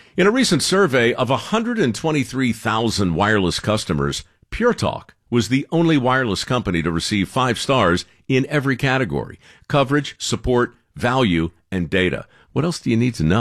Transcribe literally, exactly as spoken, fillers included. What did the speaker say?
In a recent survey of one hundred twenty-three thousand wireless customers, Pure Talk was the only wireless company to receive five stars in every category: coverage, support, value, and data. What else do you need to know?